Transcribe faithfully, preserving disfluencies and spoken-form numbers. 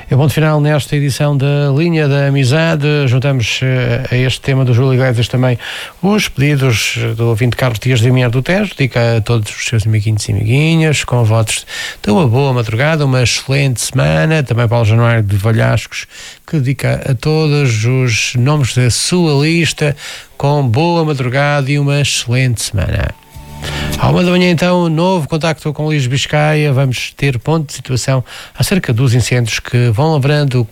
É bom de final nesta edição da Linha da Amizade. Juntamos uh, a este tema do Júlio Iglesias também os pedidos do ouvinte Carlos Dias de Mier do Tejo. Dedica a todos os seus amiguinhos e amiguinhas, com votos de uma boa madrugada, uma excelente semana. Também Paulo Januário de Valhascos, que dedica a todos os nomes da sua lista, com boa madrugada e uma excelente semana. À uma da manhã, então, novo contacto com o Luís Biscaia. Vamos ter ponto de situação acerca dos incêndios que vão lavrando